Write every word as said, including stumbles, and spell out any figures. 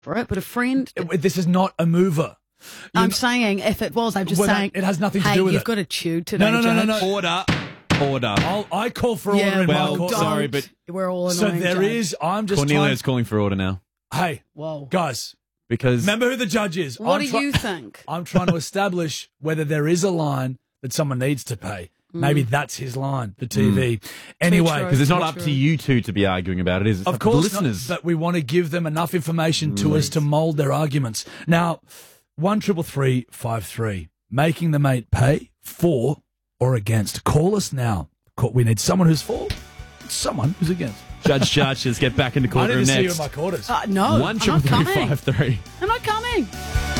for it, but a friend. It- this is not a mover. You I'm kn- saying if it was, I'm just Well, that- saying it has nothing to hey, do with you've it. got to chew today. No, no, no, no, Judge. no. Order. Order. I'll, I call for Yeah, order in well, my court. don't. sorry, but- we're all So annoying. there Judge. is. I'm just Cornelia's trying. calling for order now Hey, Whoa. guys, because remember who the judge is. What I'm do try- you think? I'm trying to establish whether there is a line that someone needs to pay. Maybe that's his line for T V. Anyway, true. because it's not Very up true. to you two to be arguing about it, is it? It's of up to the course, not, listeners. but we want to give them enough information to us to mould their arguments. Now, one triple three five three, making the mate pay for or against. Call us now. Call- We need someone who's for, someone who's against. Judge Judges get back into I need courtroom to see you next. in my quarters. Uh, no, One I'm triple not three coming. five three. I'm not coming.